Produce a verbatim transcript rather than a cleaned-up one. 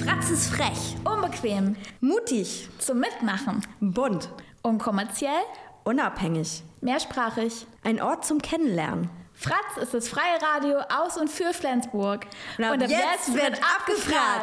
Fratz ist frech, unbequem, mutig, zum Mitmachen, bunt, unkommerziell, unabhängig, mehrsprachig. ein Ort zum Kennenlernen. Fratz ist das freie Radio aus und für Flensburg. Und ab jetzt wird abgefragt.